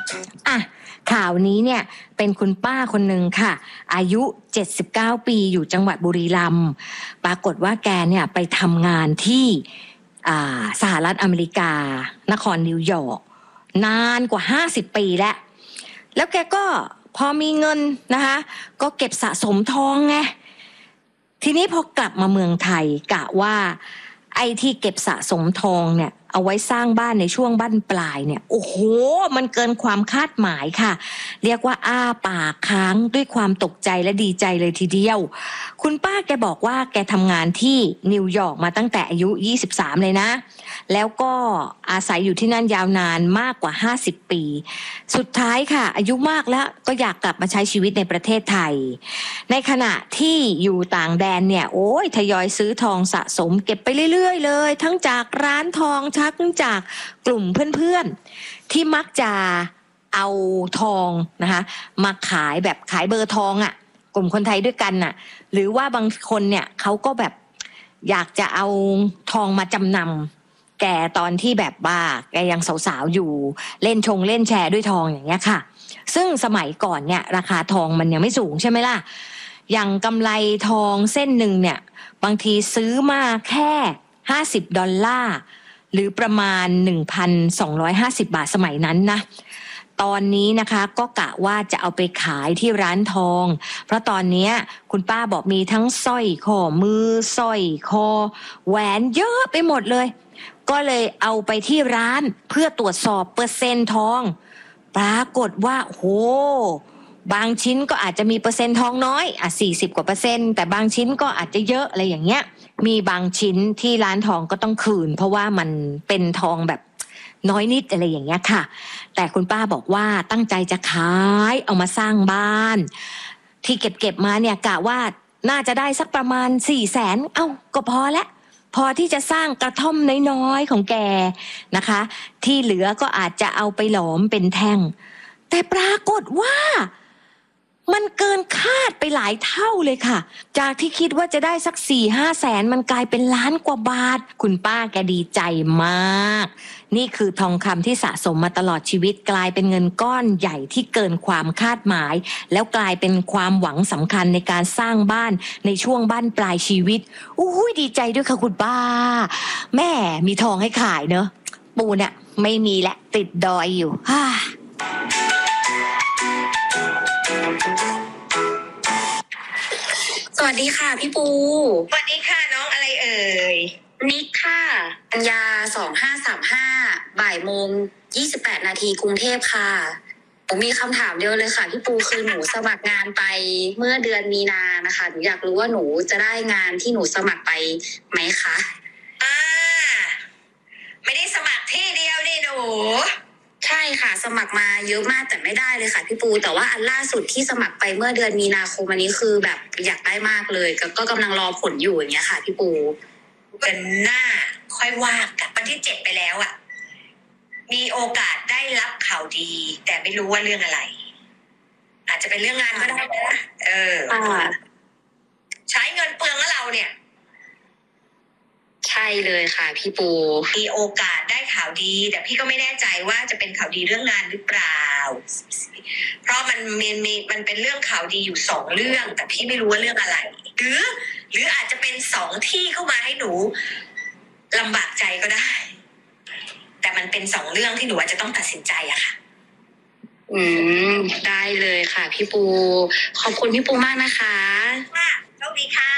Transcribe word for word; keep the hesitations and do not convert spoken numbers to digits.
อ่ะข่าวนี้เนี่ยเป็นคุณป้าคนหนึ่งค่ะอายุเจ็ดสิบเก้าปีอยู่จังหวัดบุรีรัมย์ปรากฏว่าแกเนี่ยไปทำงานที่สหรัฐอเมริกานครนิวยอร์กนานกว่าห้าสิบปีแล้วแล้วแกก็พอมีเงินนะคะก็เก็บสะสมทองไงทีนี้พอกลับมาเมืองไทยกะว่าไอ้ที่เก็บสะสมทองเนี่ยเอาไว้สร้างบ้านในช่วงบั้นปลายเนี่ยโอ้โหมันเกินความคาดหมายค่ะเรียกว่าอ้าปากค้างด้วยความตกใจและดีใจเลยทีเดียวคุณป้าแกบอกว่าแกทำงานที่นิวยอร์กมาตั้งแต่อายุยี่สิบสามเลยนะแล้วก็อาศัยอยู่ที่นั่นยาวนานมากกว่าห้าสิบปีสุดท้ายค่ะอายุมากแล้วก็อยากกลับมาใช้ชีวิตในประเทศไทยในขณะที่อยู่ต่างแดนเนี่ยโอ้ยทยอยซื้อทองสะสมเก็บไปเรื่อยๆเลยทั้งจากร้านทองทั้งจากกลุ่มเพื่อนๆที่มักจะเอาทองนะคะมาขายแบบขายเบอร์ทองอ่ะกลุ่มคนไทยด้วยกันน่ะหรือว่าบางคนเนี่ยเขาก็แบบอยากจะเอาทองมาจำนำแกตอนที่แบบว่าแกยังสาวๆอยู่เล่นชงเล่นแชร์ด้วยทองอย่างเงี้ยค่ะซึ่งสมัยก่อนเนี่ยราคาทองมันยังไม่สูงใช่ไหมล่ะอย่างกำไรทองเส้นหนึ่งเนี่ยบางทีซื้อมาแค่ห้าสิบดอลลาร์หรือประมาณ หนึ่งพันสองร้อยห้าสิบ บาทสมัยนั้นนะตอนนี้นะคะก็กะว่าจะเอาไปขายที่ร้านทองเพราะตอนนี้คุณป้าบอกมีทั้งสร้อยข้อมือสร้อยคอแหวนเยอะไปหมดเลยก็เลยเอาไปที่ร้านเพื่อตรวจสอบเปอร์เซ็นต์ทองปรากฏว่าโหบางชิ้นก็อาจจะมีเปอร์เซ็นต์ทองน้อยอ่ะสี่สิบกว่าเปอร์เซ็นต์แต่บางชิ้นก็อาจจะเยอะอะไรอย่างเงี้ยมีบางชิ้นที่ร้านทองก็ต้องคืนเพราะว่ามันเป็นทองแบบน้อยนิดอะไรอย่างเงี้ยค่ะแต่คุณป้าบอกว่าตั้งใจจะขายเอามาสร้างบ้านที่เก็บเก็บมาเนี่ยกะว่าน่าจะได้สักประมาณสี่แสนเอ้าก็พอละพอที่จะสร้างกระท่อมน้อยๆของแกนะคะที่เหลือก็อาจจะเอาไปหลอมเป็นแท่งแต่ปรากฏว่ามันเกินคาดไปหลายเท่าเลยค่ะจากที่คิดว่าจะได้สักสี่ห้าแสนมันกลายเป็นล้านกว่าบาทคุณป้าแกดีใจมากนี่คือทองคำที่สะสมมาตลอดชีวิตกลายเป็นเงินก้อนใหญ่ที่เกินความคาดหมายแล้วกลายเป็นความหวังสำคัญในการสร้างบ้านในช่วงบั้นปลายชีวิตอุ้ยดีใจด้วยค่ะคุณป้าแม่มีทองให้ขายเนอะปูเนี่ยไม่มีแหละติดดอยอยู่ฮ่าสวัสดีค่ะพี่ปูสวัสดีค่ะน้องอะไรเอ่ยนิกค่ะปัญญาสองห้าสามห้าบ่ายโมงยี่สิบแปดนาทีกรุงเทพค่ะผมมีคำถามเดียวเลยค่ะพี่ปูคือหนูสมัครงานไปเมื่อเดือนมีนานะคะหนูอยากรู้ว่าหนูจะได้งานที่หนูสมัครไปไหมคะอ่าไม่ได้สมัครที่เดียวดิหนูใช่ค่ะสมัครมาเยอะมากแต่ไม่ได้เลยค่ะพี่ปูแต่ว่าอันล่าสุดที่สมัครไปเมื่อเดือนมีนาคมอันนี้คือแบบอยากได้มากเลยก็กำลังรอผลอยู่อย่างเงี้ยค่ะพี่ปูเดือนหน้าค่อยว่ากันวันที่เจ็ดไปแล้วอ่ะมีโอกาสได้รับข่าวดีแต่ไม่รู้ว่าเรื่องอะไรอาจจะเป็นเรื่องงานก็ได้นะเออใช้เงินเปลืองแล้วเราเนี่ยใช่เลยค่ะพี่ปูมีโอกาสได้ข่าวดีแต่พี่ก็ไม่แน่ใจว่าจะเป็นข่าวดีเรื่องงานหรือเปล่าเพราะมันมีมีมันเป็นเรื่องข่าวดีอยู่สองเรื่องแต่พี่ไม่รู้ว่าเรื่องอะไรหรือหรืออาจจะเป็นสองที่เข้ามาให้หนูลำบากใจก็ได้แต่มันเป็นสองเรื่องที่หนูอาจจะต้องตัดสินใจอะค่ะอืมได้เลยค่ะพี่ปูขอบคุณพี่ปูมากนะคะค่ะโชคดีค่ะ